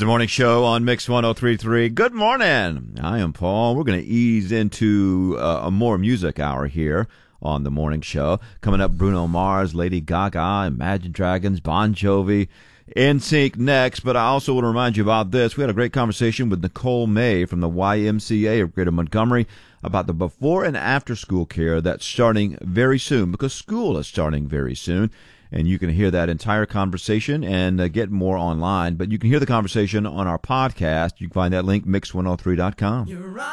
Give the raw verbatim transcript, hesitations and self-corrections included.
the morning show on Mix one oh three point three. Good morning. I am Paul. We're going to ease into uh, a more music hour here on the morning show. Coming up, Bruno Mars, Lady Gaga, Imagine Dragons, Bon Jovi, N Sync next. But I also want to remind you about this. We had a great conversation with Nicole May from the Y M C A of Greater Montgomery about the before and after school care that's starting very soon, because school is starting very soon. And you can hear that entire conversation and uh, get more online. But you can hear the conversation on our podcast. You can find that link, mix one oh three dot com.